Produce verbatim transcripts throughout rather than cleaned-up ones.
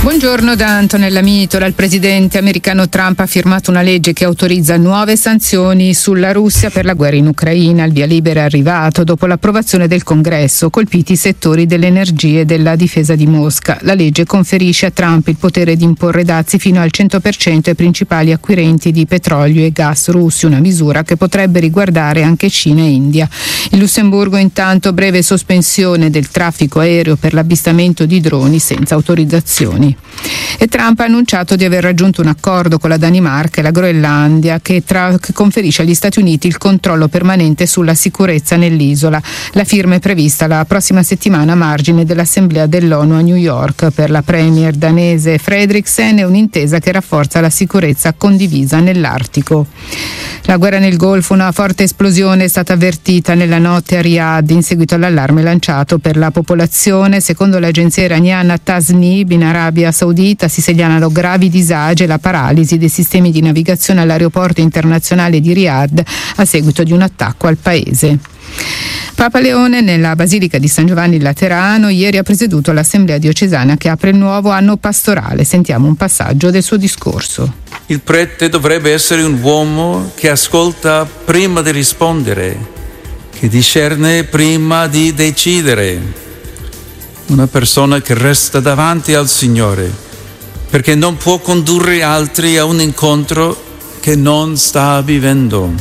Buongiorno da Antonella Mitola. Il presidente americano Trump ha firmato una legge che autorizza nuove sanzioni sulla Russia per la guerra in Ucraina. Il via libera è arrivato dopo l'approvazione del Congresso, colpiti i settori dell'energia e della difesa di Mosca. La legge conferisce a Trump il potere di imporre dazi fino al cento per cento ai principali acquirenti di petrolio e gas russi, una misura che potrebbe riguardare anche Cina e India. Il Lussemburgo intanto breve sospensione del traffico aereo per l'avvistamento di droni senza autorizzazioni. E Trump ha annunciato di aver raggiunto un accordo con la Danimarca e la Groenlandia che, tra, che conferisce agli Stati Uniti il controllo permanente sulla sicurezza nell'isola. La firma è prevista la prossima settimana a margine dell'Assemblea dell'ONU a New York. Per la premier danese Frederiksen è un'intesa che rafforza la sicurezza condivisa nell'Artico. La guerra nel Golfo, una forte esplosione è stata avvertita nella notte a Riyadh in seguito all'allarme lanciato per la popolazione. Secondo l'agenzia iraniana Tasnib, in Arabia Saudita si segnalano gravi disagi e la paralisi dei sistemi di navigazione all'aeroporto internazionale di Riyadh a seguito di un attacco al paese. Papa Leone nella Basilica di San Giovanni Laterano ieri ha presieduto l'Assemblea diocesana che apre il nuovo anno pastorale. Sentiamo un passaggio del suo discorso. Il prete dovrebbe essere un uomo che ascolta prima di rispondere, che discerne prima di decidere, una persona che resta davanti al Signore, perché non può condurre altri a un incontro che non sta vivendo.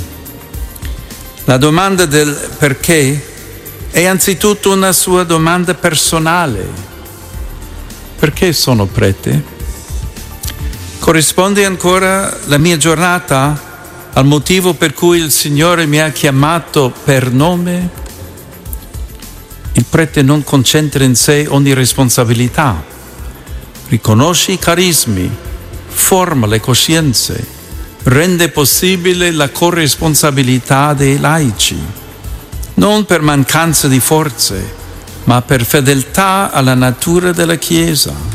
La domanda del perché è anzitutto una sua domanda personale. Perché sono prete? Corrisponde ancora la mia giornata al motivo per cui il Signore mi ha chiamato per nome? Il prete non concentra in sé ogni responsabilità, riconosce i carismi, forma le coscienze, rende possibile la corresponsabilità dei laici, non per mancanza di forze, ma per fedeltà alla natura della Chiesa.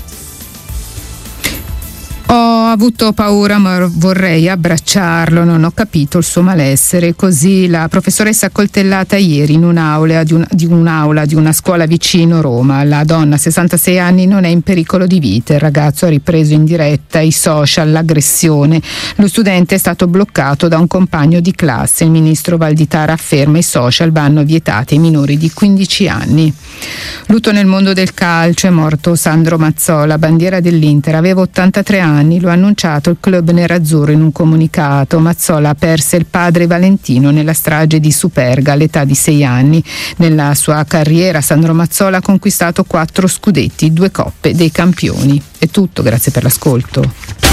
Ho avuto paura ma vorrei abbracciarlo, non ho capito il suo malessere. Così la professoressa accoltellata ieri in un'aula di, un, di un'aula di una scuola vicino Roma. La donna, sessantasei anni, non è in pericolo di vita. Il ragazzo ha ripreso in diretta i social l'aggressione. Lo studente è stato bloccato da un compagno di classe. Il ministro Valditara afferma i social vanno vietati ai minori di quindici anni. Lutto nel mondo del calcio, è morto Sandro Mazzola, bandiera dell'Inter, aveva ottantatré anni, lo ha annunciato il club nerazzurro in un comunicato. Mazzola perse il padre Valentino nella strage di Superga all'età di sei anni. Nella sua carriera Sandro Mazzola ha conquistato quattro scudetti, due coppe dei campioni. È tutto, grazie per l'ascolto.